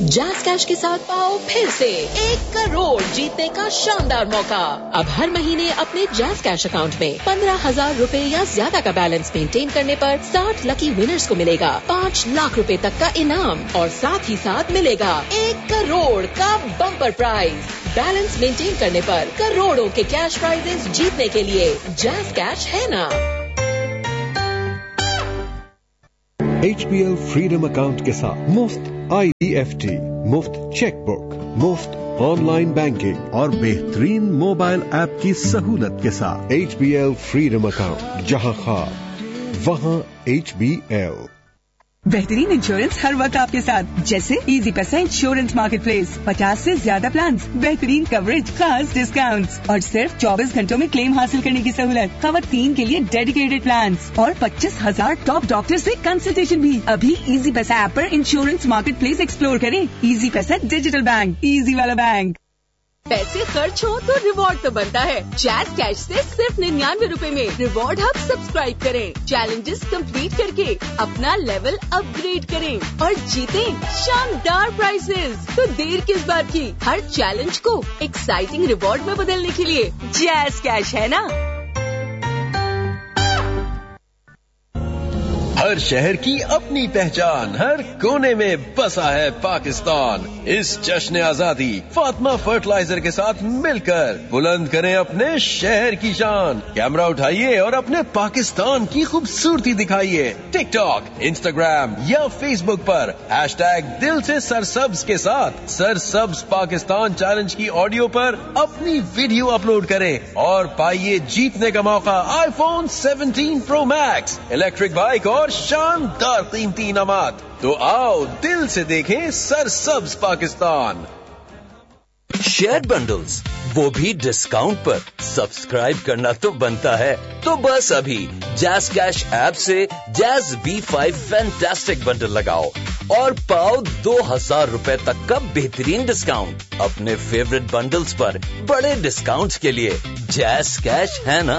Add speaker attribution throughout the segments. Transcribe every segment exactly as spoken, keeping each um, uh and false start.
Speaker 1: Jazz cash के साथ पाओ फिर से एक करोड़ जीतने का शानदार मौका। अब हर महीने अपने जैज़ कैश अकाउंट में पंद्रह हजार रूपए या ज्यादा का बैलेंस मेंटेन करने पर साठ लकी विनर्स को मिलेगा पाँच लाख रुपए तक का इनाम और साथ ही साथ मिलेगा एक करोड़ का बम्पर प्राइज। बैलेंस मेंटेन करने पर करोड़ों के कैश प्राइजेस जीतने के लिए जैज़ कैश है ना।
Speaker 2: H P L freedom account के साथ मुफ्त आई ई एफ टी, मुफ्त चेकबुक, मुफ्त ऑनलाइन बैंकिंग और बेहतरीन मोबाइल ऐप की सहूलत के साथ H P L freedom account, जहां ख्वाब वहां एच बी एल।
Speaker 3: बेहतरीन इंश्योरेंस हर वक्त आपके साथ, जैसे इजी पैसा इंश्योरेंस मार्केट प्लेस, पचास से ज्यादा प्लान, बेहतरीन कवरेज, खास डिस्काउंट्स और सिर्फ चौबीस घंटों में क्लेम हासिल करने की सहूलत, खवातीन के लिए डेडिकेटेड प्लान और पच्चीस हजार टॉप डॉक्टर से कंसल्टेशन भी। अभी इजी पैसा ऐप पर इंश्योरेंस मार्केट प्लेस एक्सप्लोर करें। इजी पैसा डिजिटल बैंक, इजी वाला बैंक।
Speaker 4: पैसे खर्च हो तो रिवॉर्ड तो बनता है। जैज़ कैश से सिर्फ निन्यानवे रूपए में रिवॉर्ड हब सब्सक्राइब करें, चैलेंजेस कंप्लीट करके अपना लेवल अपग्रेड करें और जीतें शानदार प्राइजेस। तो देर किस बात की, हर चैलेंज को एक्साइटिंग रिवॉर्ड में बदलने के लिए जैज़ कैश है ना।
Speaker 5: हर शहर की अपनी पहचान, हर कोने में बसा है पाकिस्तान। इस जश्न आजादी फातिमा फर्टिलाइजर के साथ मिलकर बुलंद करें अपने शहर की शान। कैमरा उठाइए और अपने पाकिस्तान की खूबसूरती दिखाइए। टिकटॉक, इंस्टाग्राम या फेसबुक पर हैशटैग दिल से सरसब्ज के साथ सरसब्ज पाकिस्तान चैलेंज की ऑडियो पर अपनी वीडियो अपलोड करें और पाइए जीतने का मौका iPhone seventeen pro max, electric bike और शानदार कीमती इनामात। तो आओ दिल से देखें सरसब्ज पाकिस्तान।
Speaker 6: शेयर बंडल्स, वो भी डिस्काउंट पर। सब्सक्राइब करना तो बनता है, तो बस अभी जैज़ कैश ऐप से jazz B five fantastic bundle लगाओ और पाओ दो हजार रूपए तक का बेहतरीन डिस्काउंट। अपने फेवरेट बंडल्स पर बड़े डिस्काउंट्स के लिए जैज़ कैश है ना।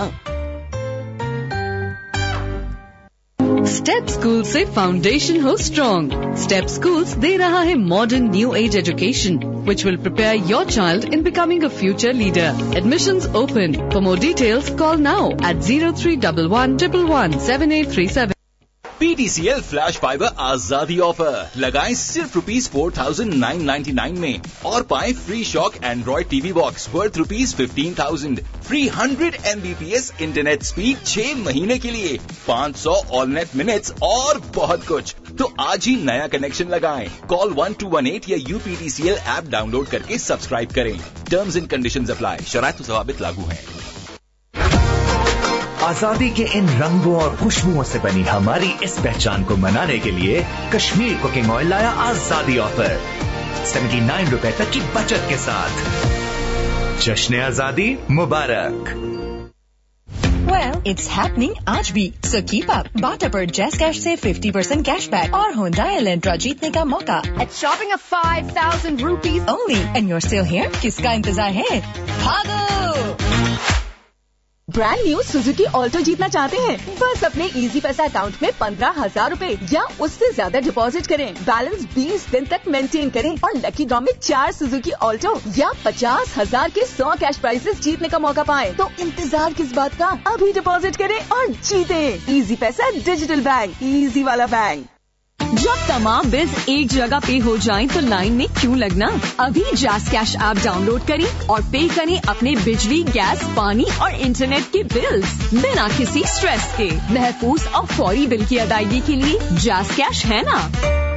Speaker 7: स्टेप स्कूल से फाउंडेशन हो स्ट्रॉन्ग। स्टेप स्कूल्स दे रहा है modern new age education which will prepare your child in becoming a future leader. Admissions open. For more details, call now at zero three one one one one seven eight three seven.
Speaker 8: P T C L flash fibre आजादी offer लगाएं सिर्फ rupees four thousand nine ninety nine में और पाएं free shock Android TV box worth rupees fifteen thousand, free hundred Mbps internet speed छह महीने के लिए, पाँच सौ ऑल नेट मिनट्स और बहुत कुछ। तो आज ही नया कनेक्शन लगाएं। Call one two one eight या U P T C L app download करके सब्सक्राइब करें। टर्म्स एंड कंडीशंस अप्लाई, शराइत व ज़वाबित लागू हैं।
Speaker 9: आजादी के इन रंगों और खुशबुओं से बनी हमारी इस पहचान को मनाने के लिए कश्मीर कुकिंग ऑयल लाया आजादी ऑफर, सेवेंटी नाइन रुपए तक की बचत के साथ। जश्न आजादी मुबारक।
Speaker 10: Well, it's happening आज भी, so keep up. बाटा पर जैज़ कैश से फिफ्टी परसेंट कैशबैक और Hyundai Elantra जीतने का मौका
Speaker 4: at shopping of five thousand rupees
Speaker 10: only, and you're still here. किसका इंतजार है? भागो!
Speaker 4: ब्रांड न्यू सुजुकी ऑल्टो जीतना चाहते हैं? बस अपने इजी पैसा अकाउंट में पंद्रह हजार रूपए या उससे ज्यादा डिपॉजिट करें, बैलेंस बीस दिन तक मेंटेन करें और लकी ड्रॉ में चार सुजुकी ऑल्टो या पचास हजार के सौ कैश प्राइजेस जीतने का मौका पाएं। तो इंतजार किस बात का, अभी डिपॉजिट करें और जीतें। इजी पैसा डिजिटल बैंक, इजी वाला बैंक।
Speaker 7: जब तमाम बिल्स एक जगह पे हो जाएं तो लाइन में क्यों लगना? अभी जैज़ कैश ऐप डाउनलोड करें और पे करें अपने बिजली, गैस, पानी और इंटरनेट के बिल्स बिना किसी स्ट्रेस के। महफूज और फौरी बिल की अदायगी के लिए जैज़ कैश है ना।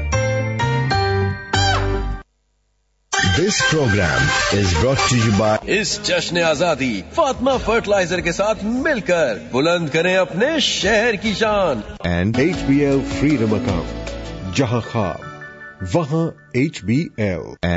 Speaker 2: This program is brought to you by
Speaker 5: इस जश्न आजादी फातिमा फर्टिलाइजर के साथ मिलकर बुलंद करें अपने शहर की शान
Speaker 2: and H B L freedom account, जहां ख्वाब वहां एच बी एल।